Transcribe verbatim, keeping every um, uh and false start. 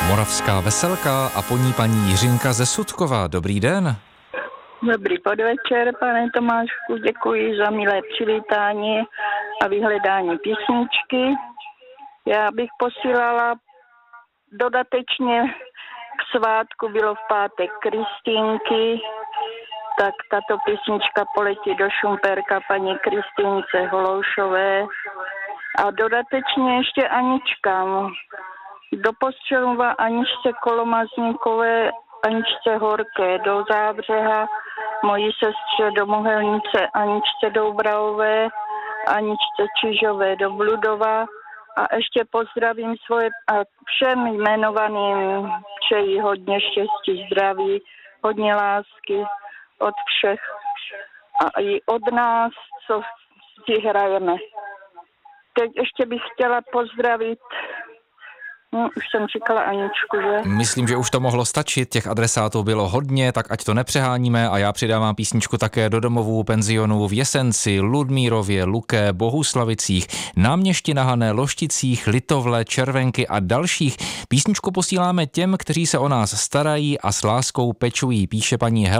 Moravská veselka a po ní paní Jiřinka ze Sudkova. Dobrý den. Dobrý podvečer, pane Tomášku, děkuji za milé přivítání a vyhledání písničky. Já bych posílala dodatečně k svátku, bylo v pátek Kristýnky, tak tato písnička poletí do Šumperka paní Kristýnce Holoušové a dodatečně ještě Aničkám. Do Postřelova Aničce Kolomazníkové, Aničce Horké do Zábřeha, mojí sestře do Mohelnice Aničce Doubraové, Aničce Čižové do Bludova a ještě pozdravím svoje a všem jmenovaným přeji hodně štěstí, zdraví, hodně lásky od všech a i od nás, co si hrajeme. Teď ještě bych chtěla pozdravit. No, už jsem říkala Aničku, že? Myslím, že už to mohlo stačit, těch adresátů bylo hodně, tak ať to nepřeháníme a já přidávám písničku také do domovů penzionů v Jesenci, Ludmírově, Luké, Bohuslavicích, Náměšti na Hané, Lošticích, Litovle, Červenky a dalších. Písničku posíláme těm, kteří se o nás starají a s láskou pečují, píše paní Hel.